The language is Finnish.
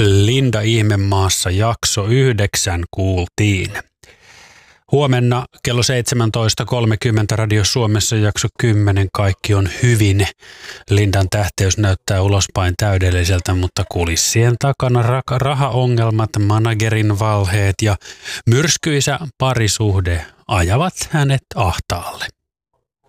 Linda Ihmemaassa jakso 9 kuultiin. Huomenna kello 17.30 Radio Suomessa jakso 10. Kaikki on hyvin. Lindan tähteys näyttää ulospäin täydelliseltä, mutta kulissien takana rahaongelmat, managerin valheet ja myrskyisä parisuhde ajavat hänet ahtaalle.